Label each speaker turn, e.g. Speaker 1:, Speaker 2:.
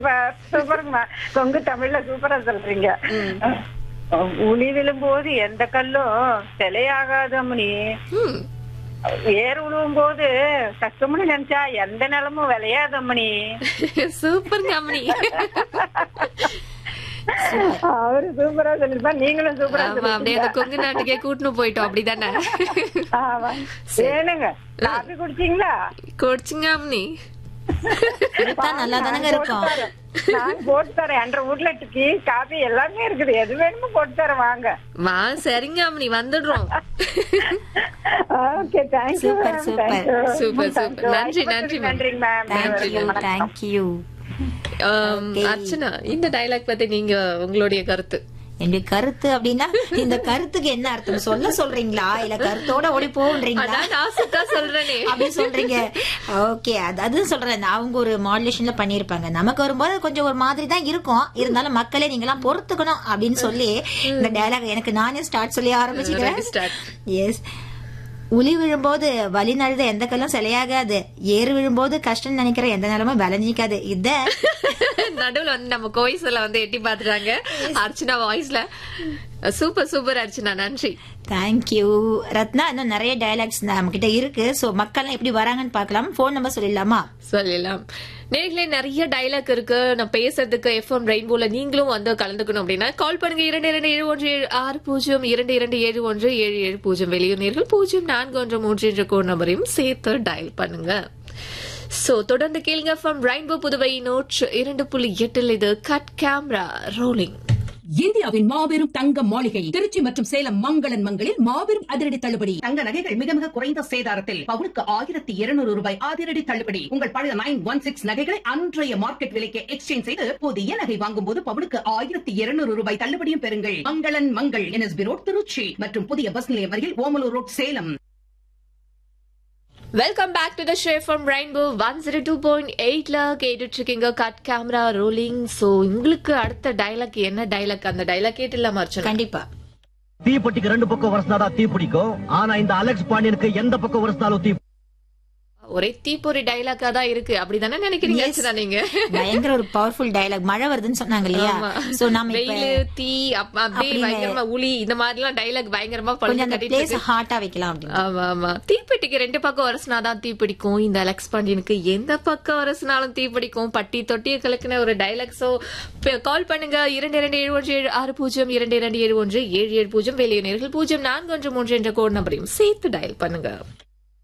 Speaker 1: சூப்பருங்கம்மா. கொங்கு தமிழ்ல சூப்பரா சொல்றீங்க. உளி விழும்போது எந்த கல்லும் சிலையாகாது அம்மணி. ஏர் உழுவும் போது கஷ்டம்னு நினைச்சா எந்த நிலமும் விளையாது அம்மணி.
Speaker 2: சூப்பர் அம்மணி.
Speaker 1: அவரு சூப்பரா சொல்லிருப்பா, நீங்களும் சூப்பரா
Speaker 2: அப்படியே அந்த கொங்கு நாட்டுக்கே கூட்டின்னு போயிட்டோம். அப்படிதானே?
Speaker 1: வேணுங்க. காபி குடிச்சீங்களா?
Speaker 2: குடிச்சிங்க அம்மனி.
Speaker 3: நல்லா தானங்க இருக்கும்.
Speaker 1: நான் போட்டு தரேன். என்ற வீட்ல டீ காபி எல்லாமே இருக்குது. எது வேணுமோ போட்டு தரேன், வாங்க.
Speaker 2: வா, சரிங்க அம்மனி, வந்துடுறோம்.
Speaker 1: Okay, thank you.
Speaker 3: Super super
Speaker 2: super super. நன்றி நன்றி
Speaker 1: நன்றிங்க மேம்.
Speaker 3: தேங்க்யூ.
Speaker 2: அர்ச்சனா, இந்த டயலாக் பத்தி நீங்க உங்களுடைய கருத்து?
Speaker 3: என்னுடைய கருத்து அப்படின்னா, இந்த கருத்துக்கு என்ன அர்த்தம் சொல்ல சொல்றீங்களா, இல்ல கருத்தோட ஓடி போன்றீங்களா
Speaker 2: சொல்றேனே
Speaker 3: அப்படி சொல்றீங்க? ஓகே, அது சொல்றேன். அவங்க ஒரு மாடுலேஷன்ல பண்ணிருப்பாங்க. நமக்கு வரும்போது கொஞ்சம் ஒரு மாதிரி தான் இருக்கும். இருந்தாலும் மக்களே நீங்க எல்லாம் பொறுத்துக்கணும் அப்படின்னு சொல்லி இந்த டயலாக் எனக்கு நானே ஸ்டார்ட் சொல்லி ஆரம்பிச்சுக்கிறேன். எஸ். உளி விழும்போது வலி நழுத எந்த கல்லும் சிலையாகாது, ஏறு விழும்போது கஷ்டம் நினைக்கிற எந்த நிலமும் விளைஞ்சிக்காது. இத
Speaker 2: நடுவுல வந்து நம்ம கோயிஸ்ல வந்து எட்டி பாத்துட்டாங்க அர்ச்சனா வாய்ஸ்ல. சூப்பர் சூப்பர் அர்ச்சனா, நன்றி.
Speaker 3: தேங்க்யூ ரத்னா. இன்னும் நிறைய டயலாக்ஸ் நம்ம கிட்ட இருக்கு. சோ மக்கள் எப்படி வராங்கன்னு பாக்கலாம். போன் நம்பர் சொல்லிடலாமா?
Speaker 2: சொல்லலாம். நேர்களே, நிறைய டயலாக் இருக்கு நான் பேசுறதுக்கு. எஃப்எம் ரெயின்போல நீங்களும் வந்து கலந்துக்கணும் அப்படின்னா கால் பண்ணுங்க. 227176071770. வெளியூர் நேர்கள் 0413 என்ற கோட் நம்பரையும் சேர்த்து டயல் பண்ணுங்க. சோ தொடர்ந்து கேளுங்க. FM rainbow Puduvai 102.8. இது கட் கேமரா ரோலிங்.
Speaker 4: இந்தியாவின் மாபெரும் தங்க மாளிகை திருச்சி மற்றும் சேலம் மங்களன் மங்களில் மாபெரும் அதிரடி தள்ளுபடி. தங்க நகைகள் மிக மிக குறைந்த சேதாரத்தில் பவுனுக்கு 1200 ரூபாய் அதிரடி தள்ளுபடி. உங்கள் பழைய 916 நகைகளை அன்றைய மார்க்கெட் விலைக்கு எக்ஸ்சேஞ்ச் செய்து புதிய நகை வாங்கும் போது பவுனுக்கு 1200 ரூபாய் தள்ளுபடியும் பெறுங்கள். மங்களன் மங்கள், NSB ரோட், திருச்சி மற்றும் புதிய பஸ் நிலையம் அருகில் Omalur road, Salem.
Speaker 2: Welcome back to the show from rainbow 102.8ல கேட்டுட்டு இருக்கீங்க கட் கேமரா ரோலிங். சோ உங்களுக்கு அடுத்த டயலாக் என்ன டயலாக்? அந்த டயலாக் கேட்டுலாமா அர்ச்சனா?
Speaker 3: கண்டிப்பா.
Speaker 5: தீப்பெட்டிக்கு 2 பக்கம் வரஸ்னாதான் தீ பிடிக்கும். ஆனா இந்த அலெக்ஸ் பாண்டியனுக்கு எந்த பக்கம் வரஸ்னாலும் தீ.
Speaker 2: ஒரே தீப்பொறி டயலாக்கா தான் இருக்கு. அப்படிதானே நினைக்கிறீங்க அர்ச்சனா நீங்க?
Speaker 3: பயங்கர ஒரு பவர்ஃபுல் டயலாக். மழை வருதுன்னு சொன்னாங்க இல்லையா? சோ நம்ம
Speaker 2: வெயிலு, தீ, அப்படியே பயங்கரமா உளி, இந்த மாதிரி எல்லாம் டயலாக் பயங்கரமா
Speaker 3: ஹார்ட்டா வைக்கலாம்.
Speaker 2: ஆமா ஆமா. தீப்பெட்டிக்கு 2 பக்கம் வரசுனாதான் தீ பிடிக்கும். இந்த அலெக்ஸ் பாண்டியனுக்கு எந்த பக்கம் வரசுனாலும் தீ பிடிக்கும். பட்டி தொட்டிய கலக்குன ஒரு டயலாக். சோ கால் பண்ணுங்க. 227176071770. வெளியூர் நேர்கள் 0413 என்ற கோட் நம்பரையும் சேர்த்து டயல் பண்ணுங்க.